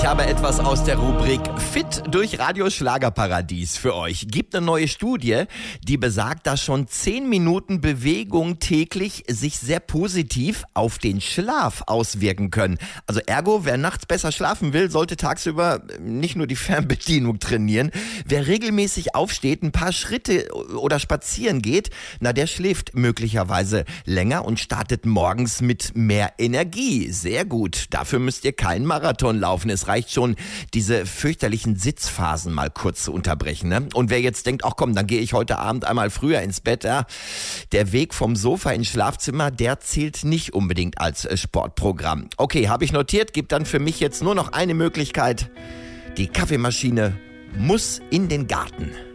Ich habe etwas aus der Rubrik Fit durch Radio Schlagerparadies für euch. Gibt eine neue Studie, die besagt, dass schon 10 Minuten Bewegung täglich sich sehr positiv auf den Schlaf auswirken können. Also ergo, wer nachts besser schlafen will, sollte tagsüber nicht nur die Fernbedienung trainieren. Wer regelmäßig aufsteht, ein paar Schritte oder spazieren geht, na, der schläft möglicherweise länger und startet morgens mit mehr Energie. Sehr gut. Dafür müsst ihr keinen Marathon laufen. Es reicht schon, diese fürchterlichen Sitzphasen mal kurz zu unterbrechen. Ne? Und wer jetzt denkt, ach komm, dann gehe ich heute Abend einmal früher ins Bett. Ja? Der Weg vom Sofa ins Schlafzimmer, der zählt nicht unbedingt als Sportprogramm. Okay, habe ich notiert, gibt dann für mich jetzt nur noch eine Möglichkeit. Die Kaffeemaschine muss in den Garten.